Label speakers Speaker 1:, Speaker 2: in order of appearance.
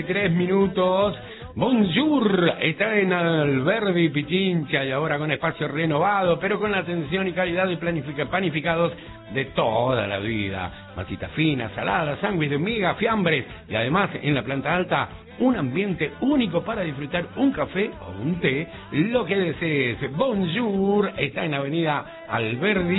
Speaker 1: 3 minutos. Bonjour, está en Alberdi Pichincha y ahora con espacio renovado, pero con la atención y calidad de panificados de toda la vida. Masitas finas, saladas, sándwich de miga, fiambres y además en la planta alta un ambiente único para disfrutar un café o un té, lo que desees. Bonjour, está en Avenida Alberdi